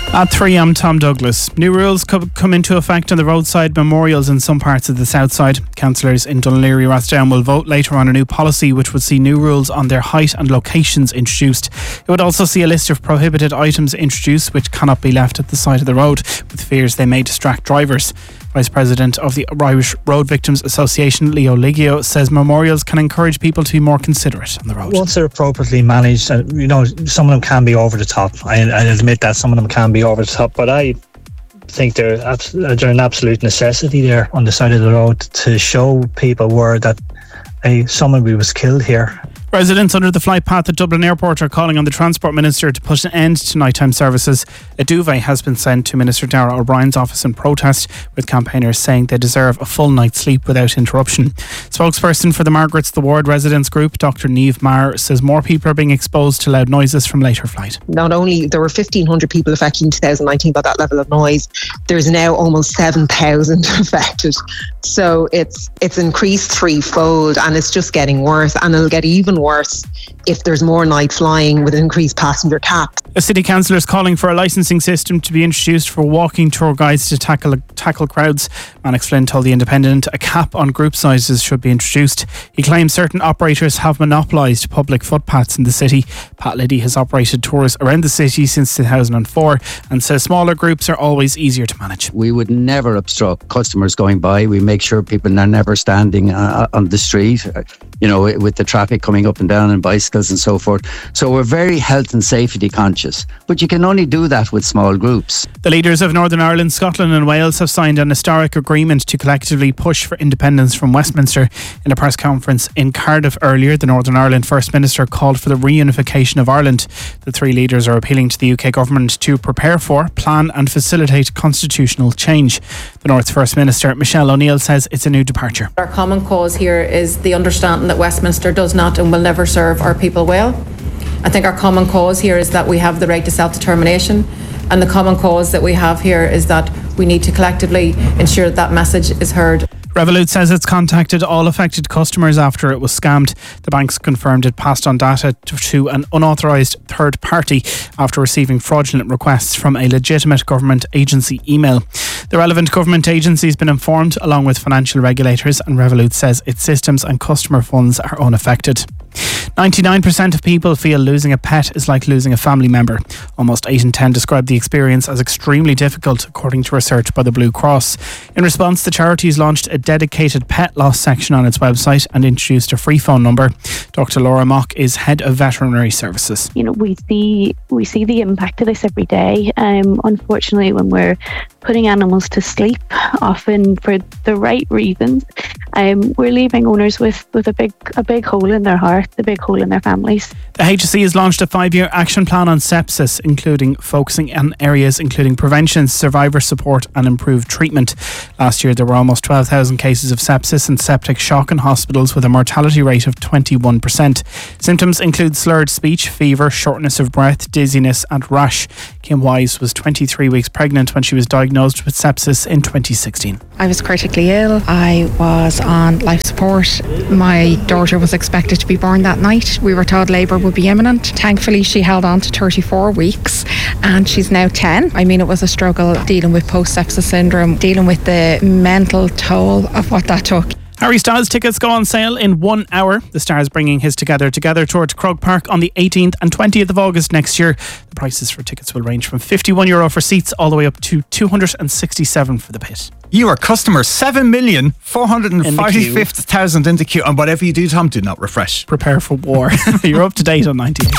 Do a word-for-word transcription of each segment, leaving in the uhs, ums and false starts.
At three, I'm Tom Douglas. New rules could come into effect on the roadside memorials in some parts of the south side. Councillors in Dún Laoghaire Rathdown will vote later on a new policy which would see new rules on their height and locations introduced. It would also see a list of prohibited items introduced which cannot be left at the side of the road, with fears they may distract drivers. Vice President of the Irish Road Victims Association, Leo Liggio, says memorials can encourage people to be more considerate on the road. Once they're appropriately managed, uh, you know, some of them can be over the top. I, I admit that some of them can be over the top, but I think they're, abs- they're an absolute necessity there on the side of the road to show people where that hey, someone was killed here. Residents under the flight path at Dublin Airport are calling on the Transport Minister to put an end to nighttime services. A duvet has been sent to Minister Darragh O'Brien's office in protest, with campaigners saying they deserve a full night's sleep without interruption. Spokesperson for the Margaret's the Ward residents group, Doctor Niamh Maher, says more people are being exposed to loud noises from later flight. Not only there were fifteen hundred people affected in two thousand nineteen by that level of noise, there's now almost seven thousand affected. So it's it's increased threefold, and it's just getting worse, and it'll get even worse if there's more night flying with increased passenger caps. A city councillor is calling for a licensing system to be introduced for walking tour guides to tackle tackle crowds. Manox Flynn told The Independent a cap on group sizes should be introduced. He claims certain operators have monopolised public footpaths in the city. Pat Liddy has operated tours around the city since two thousand four and says smaller groups are always easier to manage. We would never obstruct customers going by. We make sure people are never standing uh, on the street, you know, with the traffic coming up and down and bicycles and so forth. So we're very health and safety conscious, but you can only do that with small groups. The leaders of Northern Ireland, Scotland and Wales have signed an historic agreement to collectively push for independence from Westminster. In a press conference in Cardiff earlier, the Northern Ireland First Minister called for the reunification of Ireland. The three leaders are appealing to the U K government to prepare for, plan and facilitate constitutional change. The North's First Minister, Michelle O'Neill, says it's a new departure. Our common cause here is the understanding that Westminster does not and will never serve our people well. I think our common cause here is that we have the right to self-determination, and the common cause that we have here is that we need to collectively ensure that that message is heard. Revolut says it's contacted all affected customers after it was scammed. The bank's confirmed it passed on data to an unauthorised third party after receiving fraudulent requests from a legitimate government agency email. The relevant government agency has been informed along with financial regulators, and Revolut says its systems and customer funds are unaffected. ninety-nine percent of people feel losing a pet is like losing a family member. Almost eight in ten describe the experience as extremely difficult, according to research by the Blue Cross. In response, the charity has launched a dedicated pet loss section on its website and introduced a free phone number. Doctor Laura Mock is head of veterinary services. You know, we see we see the impact of this every day. Um, unfortunately, when we're putting animals to sleep, often for the right reasons, um, we're leaving owners with, with a big a big hole in their heart, a big hole in their families. The H S E has launched a five-year action plan on sepsis, including focusing on areas including prevention, survivor support and improved treatment. Last year there were almost twelve thousand cases of sepsis and septic shock in hospitals, with a mortality rate of twenty-one percent. Symptoms include slurred speech, fever, shortness of breath, dizziness and rash. Kim Wise was twenty-three weeks pregnant when she was diagnosed with sepsis in twenty sixteen. I was critically ill. I was on life support. My daughter was expected to be born that night. We were told labour would be imminent. Thankfully, she held on to thirty-four weeks and she's now ten. I mean, it was a struggle dealing with post-sepsis syndrome, dealing with the mental toll of what that took. Harry Styles tickets go on sale in one hour. The star is bringing his Together Together tour to Croke Park on the eighteenth and twentieth of August next year. The prices for tickets will range from fifty-one euro for seats all the way up to two hundred sixty-seven for the pit. You are customer seven million four hundred forty-five thousand in the queue. And whatever you do, Tom, do not refresh. Prepare for war. You're up to date on ninety-eight.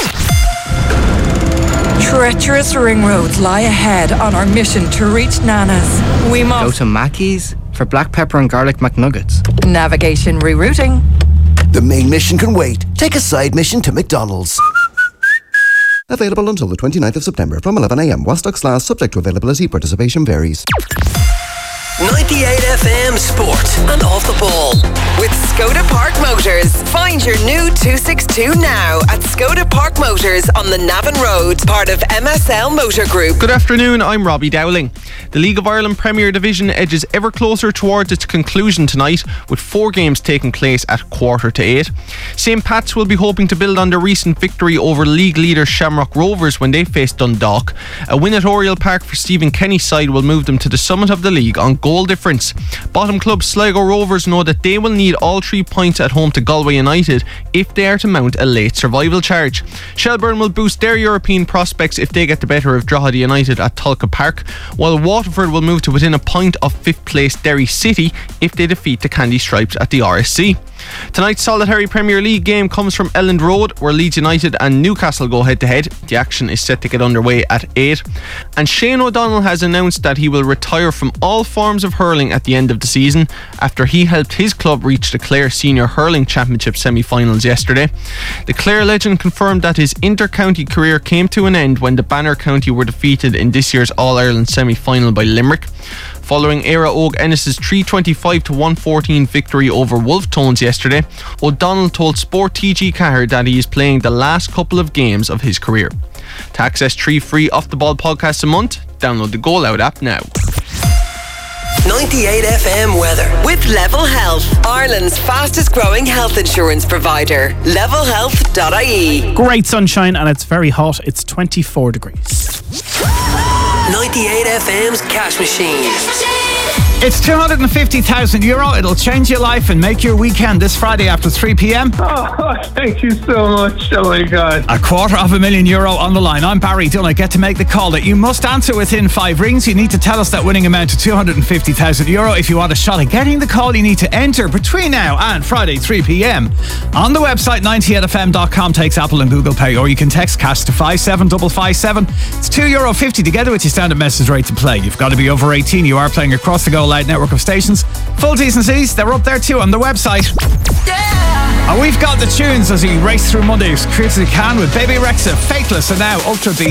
Treacherous ring roads lie ahead on our mission to reach Nana's. We must go to Mackey's for black pepper and garlic McNuggets. Navigation rerouting. The main mission can wait. Take a side mission to McDonald's. Available until the twenty-ninth of September from eleven a m. While stocks last, subject to availability, participation varies. ninety-eight F M Sport and Off the Ball. With Skoda Park Motors. Find your new two sixty-two now at Skoda Park Motors on the Navan Road, part of M S L Motor Group. Good afternoon, I'm Robbie Dowling. The League of Ireland Premier Division edges ever closer towards its conclusion tonight, with four games taking place at quarter to eight. Saint Pat's will be hoping to build on their recent victory over league leader Shamrock Rovers when they face Dundalk. A win at Oriel Park for Stephen Kenny's side will move them to the summit of the league on goal difference. Bottom club Sligo Rovers know that they will need all three points at home to Galway United if they are to mount a late survival charge. Shelbourne will boost their European prospects if they get the better of Drogheda United at Tulka Park, while Waterford will move to within a point of fifth place Derry City if they defeat the Candy Stripes at the R S C. Tonight's solitary Premier League game comes from Elland Road, where Leeds United and Newcastle go head to head. The action is set to get underway at eight. And Shane O'Donnell has announced that he will retire from all forms of hurling at the end of the season after he helped his club reach the Clare Senior Hurling Championship semi-finals yesterday. The Clare legend confirmed that his inter-county career came to an end when the Banner County were defeated in this year's All-Ireland semi-final by Limerick. Following Éire Óg Ennis's three twenty-five to one fourteen victory over Wolf Tones yesterday, O'Donnell told Sport T G Cahir that he is playing the last couple of games of his career. To access three free Off the Ball podcasts a month, download the Goal Out app now. ninety-eight F M weather with Level Health, Ireland's fastest growing health insurance provider. level health dot I E. Great sunshine and it's very hot. It's twenty-four degrees. ninety-eight F M's Cash Machine. It's two hundred fifty thousand euro. It'll change your life and make your weekend this Friday after three p.m. Oh, thank you so much. Oh my God. A quarter of a million euro on the line. I'm Barry Dunn. I get to make the call that you must answer within five rings. You need to tell us that winning amount to two hundred fifty thousand euro. If you want a shot at getting the call, you need to enter between now and Friday three p.m. on the website ninety-eight f m dot com. Takes Apple and Google Pay, or you can text cash to five seven five five seven. It's two euro fifty together with your standard message rate to play. You've got to be over eighteen. You are playing across the Go Loud network of stations. Full T's and C's, they're up there too on the website. Yeah. And we've got the tunes as we race through Monday as quick as we can with Baby Rexha, Faithless, and now Ultra Beat.